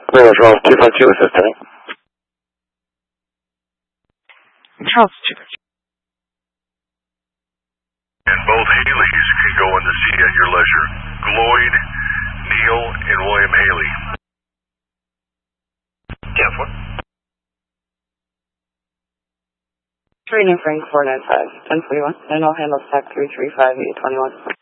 What's wrong? 252 assistant. Charles 252. And both Haleys can go in the seat at your leisure. Gloyd, Neil, and William Haley. 10-4. Trainer Frank 495, 1041, and I'll handle stack 335 821.